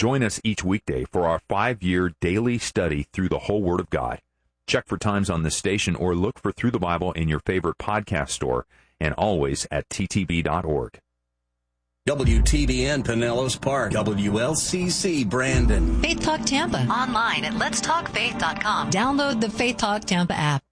Join us each weekday for our 5-year daily study through the whole Word of God. Check for times on this station or look for Through the Bible in your favorite podcast store and always at ttb.org. WTBN Pinellas Park, WLCC Brandon. Faith Talk Tampa. Online at letstalkfaith.com. Download the Faith Talk Tampa app.